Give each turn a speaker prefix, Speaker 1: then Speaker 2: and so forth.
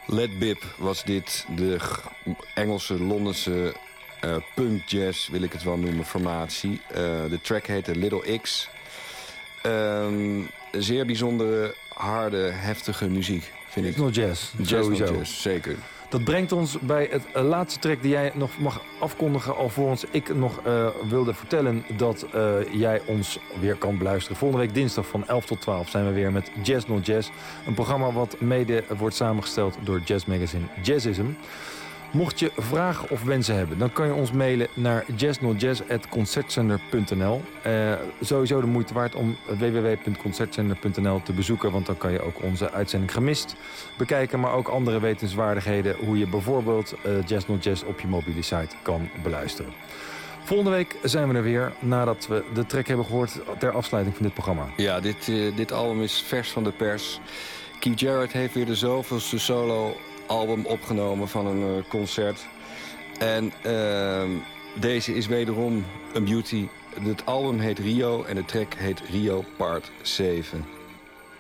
Speaker 1: Led Bip was dit, de Engelse, Londense punk jazz, wil ik het wel noemen, formatie. De track heette Little X. Zeer bijzondere, harde, heftige muziek, vind ik.
Speaker 2: Nog jazz, sowieso.
Speaker 1: Jazz, zeker.
Speaker 2: Dat brengt ons bij het laatste track die jij nog mag afkondigen, alvorens ik nog wilde vertellen dat jij ons weer kan beluisteren. Volgende week dinsdag van 11 tot 12 zijn we weer met Jazz Not Jazz. Een programma wat mede wordt samengesteld door jazzmagazine Jazzism. Mocht je vragen of wensen hebben, dan kan je ons mailen naar jazznotjazz@concertzender.nl. Sowieso de moeite waard om www.concertzender.nl te bezoeken, want dan kan je ook onze uitzending Gemist bekijken, maar ook andere wetenswaardigheden, hoe je bijvoorbeeld Jazz Not Jazz op je mobiele site kan beluisteren. Volgende week zijn we er weer, nadat we de track hebben gehoord ter afsluiting van dit programma.
Speaker 1: Ja, dit album is vers van de pers. Keith Jarrett heeft weer de zoveelste solo-album opgenomen van een concert. En deze is wederom een beauty. Het album heet Rio en de track heet Rio Part 7.